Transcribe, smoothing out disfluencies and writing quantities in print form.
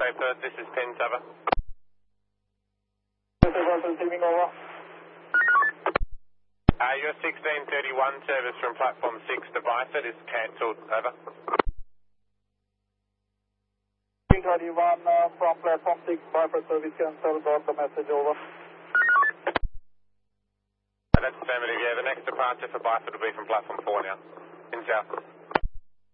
Bay Perth, this is Pins, over. Receiving over. Your 1631 service from platform 6 to Biford is cancelled, over. 1631 from platform 6, Biford service cancelled, got the message over. That's affirmative, yeah. The next departure for Biford will be from platform 4 now. In south.